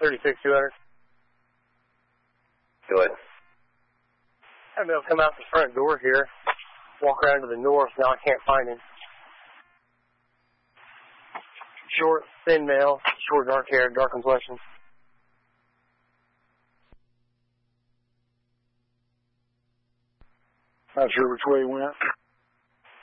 36-200. Go ahead. I've been able to come out the front door here, walk around to the north. Now I can't find him. Short, thin male, short dark hair, dark complexion. Not sure which way he went.